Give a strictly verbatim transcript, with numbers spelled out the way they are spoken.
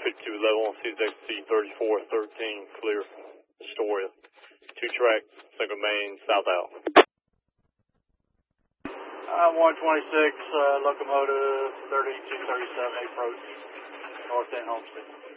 fifty-two eleven on C Z X C thirty-four thirteen, clear, Astoria. Two track, single main, south out. Uh, one twenty-six, uh, locomotive thirty-two thirty-seven approach, north end Homestead.